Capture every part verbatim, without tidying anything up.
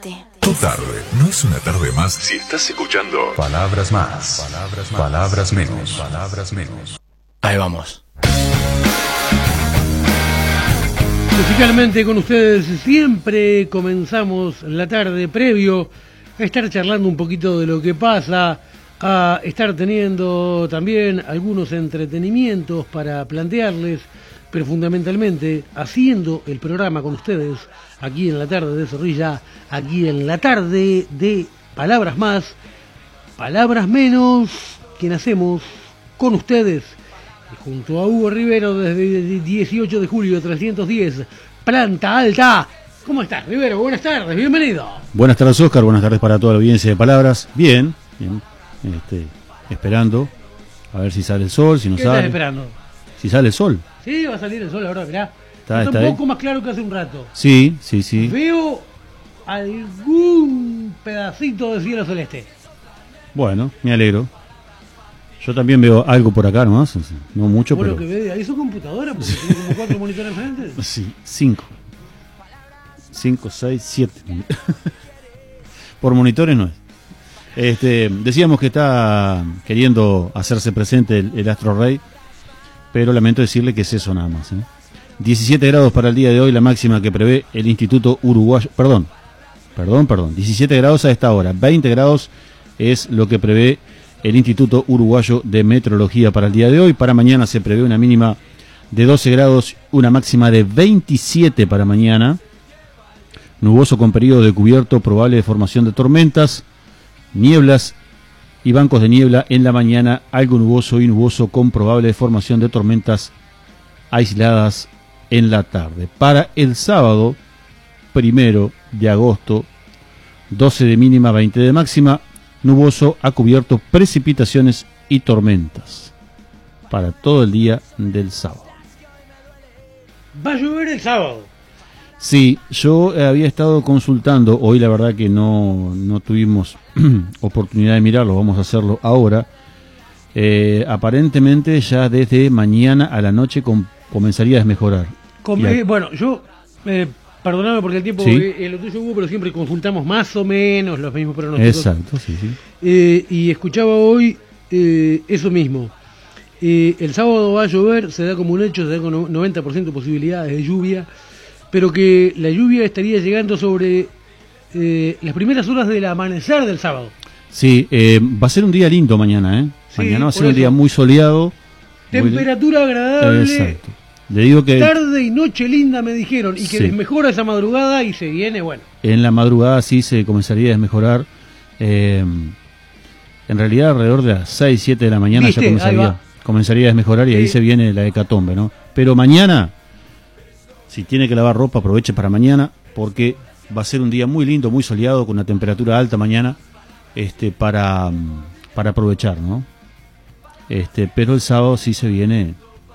Tu tarde no es una tarde más si estás escuchando Palabras Más, Palabras, más, palabras menos, Palabras menos. Ahí vamos. Musicalmente con ustedes siempre comenzamos la tarde previo a estar charlando un poquito de lo que pasa, a estar teniendo también algunos entretenimientos para plantearles, pero fundamentalmente haciendo el programa con ustedes aquí en la tarde de Zorrilla, aquí en la tarde de Palabras Más, Palabras Menos, que hacemos con ustedes junto a Hugo Rivero desde el dieciocho de julio trescientos diez, planta alta. ¿Cómo estás, Rivero? Buenas tardes, bienvenido. Buenas tardes, Oscar, buenas tardes para toda la audiencia de Palabras. Bien, bien, este, esperando a ver si sale el sol, si no ¿Qué sale. estás esperando? Si sale el sol. Sí, va a salir el sol ahora, mirá. Está, Está está un poco ahí. más claro que hace un rato. Sí, sí, sí. Veo algún pedacito de cielo celeste. Bueno, me alegro. Yo también veo algo por acá nomás, no mucho, Bueno, pero... que ve ahí su computadora, porque tiene como cuatro monitores enfrente. Sí, cinco. Cinco, seis, siete. Por monitores no es. Este, decíamos que está queriendo hacerse presente el, el Astro Rey, pero lamento decirle que es eso nada más, ¿eh? diecisiete grados para el día de hoy, la máxima que prevé el Instituto Uruguayo, perdón, perdón, perdón, diecisiete grados a esta hora, veinte grados es lo que prevé el Instituto Uruguayo de Meteorología para el día de hoy. Para mañana se prevé una mínima de doce grados, una máxima de veintisiete para mañana. Nuboso con periodo de cubierto, probable formación de tormentas, nieblas y bancos de niebla en la mañana, algo nuboso y nuboso con probable formación de tormentas aisladas en la tarde. Para el sábado, primero de agosto, doce de mínima, veinte de máxima, nuboso a cubierto, precipitaciones y tormentas para todo el día del sábado. Va a llover el sábado. Sí, yo eh, había estado consultando, hoy la verdad que no, no tuvimos oportunidad de mirarlo, vamos a hacerlo ahora. Eh, aparentemente ya desde mañana a la noche com- comenzaría a desmejorar. Com- a... eh, bueno, yo, eh, perdóname porque el tiempo ¿Sí? eh, lo tuyo Hugo, pero siempre consultamos más o menos los mismos pronósticos. Exacto, sí, sí. Eh, y escuchaba hoy eh, eso mismo. Eh, el sábado va a llover, se da como un hecho, se da con noventa por ciento de posibilidades de lluvia, pero que la lluvia estaría llegando sobre eh, las primeras horas del amanecer del sábado. Sí, eh, va a ser un día lindo mañana, ¿eh? Sí, mañana va a por ser un eso. día muy soleado. Temperatura muy... agradable. Exacto. Le digo que Tarde y noche linda me dijeron, y que sí. desmejora esa madrugada y se viene, bueno. En la madrugada sí se comenzaría a desmejorar. Eh, en realidad alrededor de las seis, siete de la mañana ¿Viste? ya comenzaría, comenzaría a desmejorar y Sí. ahí se viene la hecatombe, ¿no? Pero mañana, si tiene que lavar ropa, aproveche para mañana, porque va a ser un día muy lindo, muy soleado, con una temperatura alta mañana, este, para, para aprovechar, ¿no? Este, pero el sábado sí se viene,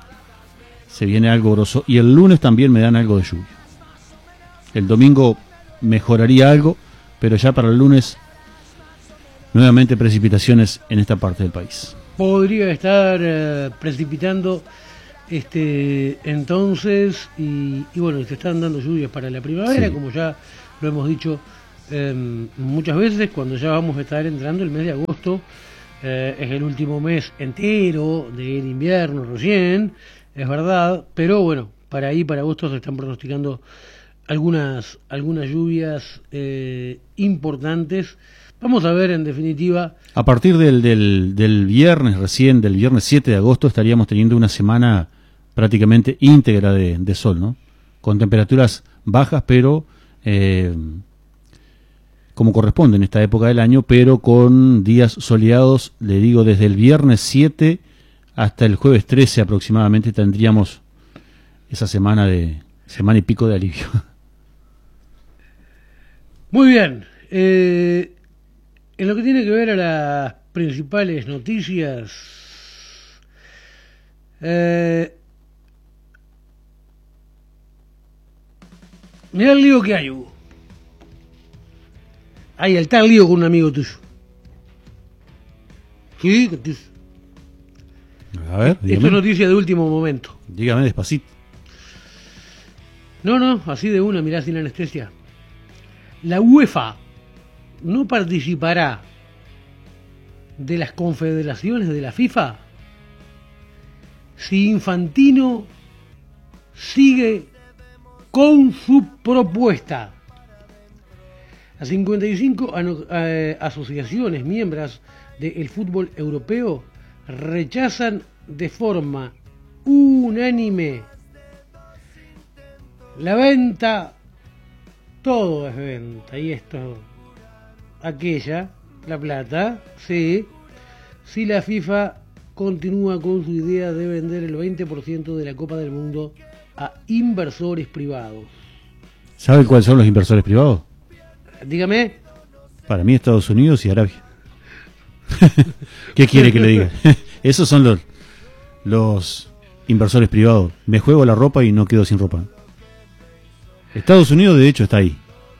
se viene algo grosso, y el lunes también me dan algo de lluvia. El domingo mejoraría algo, pero ya para el lunes nuevamente precipitaciones en esta parte del país. Podría estar eh, precipitando este entonces y, y bueno, se están dando lluvias para la primavera, Sí. como ya lo hemos dicho eh, muchas veces, cuando ya vamos a estar entrando el mes de agosto. Eh, es el último mes entero del invierno recién, es verdad, pero bueno, para ahí, para agosto se están pronosticando algunas algunas lluvias eh, importantes. Vamos a ver, en definitiva. A partir del, del, del viernes recién, del viernes siete de agosto, estaríamos teniendo una semana prácticamente íntegra de, de sol, ¿no? Con temperaturas bajas, pero eh, como corresponde en esta época del año, pero con días soleados, le digo, desde el viernes siete hasta el jueves trece aproximadamente tendríamos esa semana de semana y pico de alivio. Muy bien. Eh, en lo que tiene que ver a las principales noticias, eh, mirá el lío que hay, Hugo. Hay el tal lío con un amigo tuyo. Sí, que te- A ver, esto es dígame, noticia de último momento. dígame despacito. No, no, así de una, mirá, sin anestesia. La UEFA no participará de las confederaciones de la FIFA si Infantino sigue con su propuesta. Las cincuenta y cinco asociaciones miembros del fútbol europeo rechazan de forma unánime la venta. Todo es venta, y esto, aquella, la plata, sí, si la FIFA continúa con su idea de vender el veinte por ciento de la Copa del Mundo a inversores privados. ¿Sabe cuáles son los inversores privados? Dígame. Para mí Estados Unidos y Arabia. ¿Qué quiere que le diga? Esos son los, los inversores privados. Me juego la ropa y no quedo sin ropa. Estados Unidos de hecho está ahí.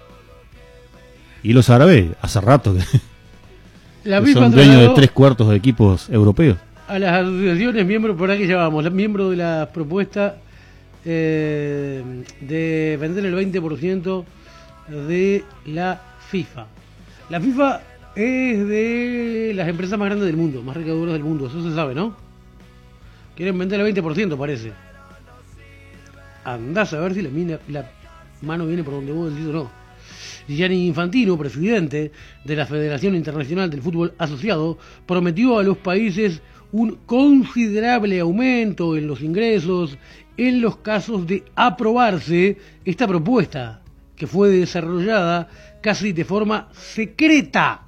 Y los árabes, hace rato que, la que son dueños de tres cuartos de equipos europeos. A las asociaciones miembros, por aquí ya vamos, miembros de la propuesta eh, de vender el veinte por ciento de la FIFA. La FIFA es de las empresas más grandes del mundo, más recaudadoras del mundo, eso se sabe, ¿no? Quieren vender el veinte por ciento, parece. Andás a ver si la, mina, la mano viene por donde vos decís o no. Gianni Infantino, presidente de la Federación Internacional del Fútbol Asociado, prometió a los países un considerable aumento en los ingresos en los casos de aprobarse esta propuesta, que fue desarrollada casi de forma secreta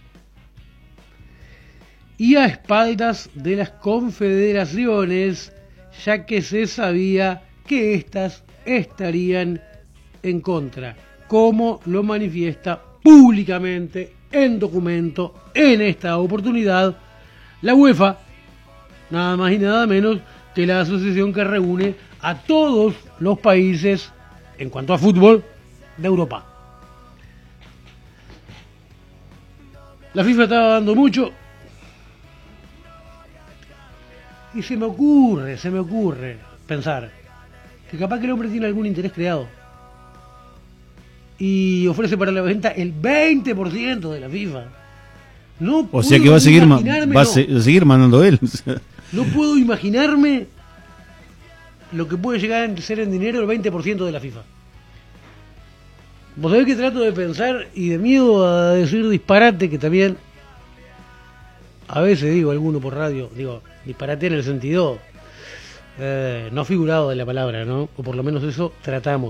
y a espaldas de las confederaciones, ya que se sabía que éstas estarían en contra, como lo manifiesta públicamente en documento en esta oportunidad la UEFA, nada más y nada menos que la asociación que reúne a todos los países en cuanto a fútbol de Europa. La FIFA estaba dando mucho y se me ocurre, se me ocurre pensar que capaz que el hombre tiene algún interés creado y ofrece para la venta el veinte por ciento de la FIFA. No o sea que va a seguir, va a no. seguir mandando él. No puedo imaginarme lo que puede llegar a ser en dinero el veinte por ciento de la FIFA. Vos sabés que trato de pensar y de miedo a decir disparate, que también a veces digo alguno por radio, digo disparate en el sentido eh, no figurado de la palabra, ¿no? O por lo menos eso tratamos.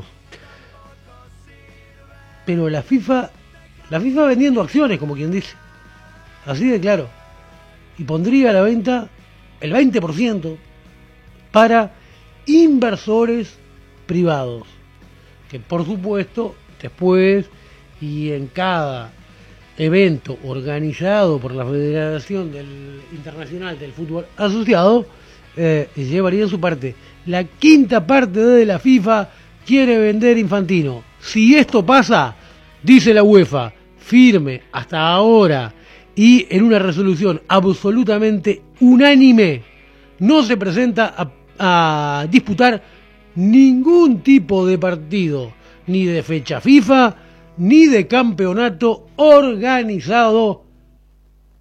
Pero la FIFA, la FIFA vendiendo acciones, como quien dice, así de claro, y pondría a la venta el veinte por ciento para inversores privados, que por supuesto después y en cada evento organizado por la Federación del Internacional del Fútbol Asociado eh, llevarían su parte. La quinta parte de la FIFA quiere vender Infantino. Si esto pasa, dice la UEFA, firme hasta ahora y en una resolución absolutamente unánime, no se presenta a, a disputar ningún tipo de partido, ni de fecha FIFA, ni de campeonato organizado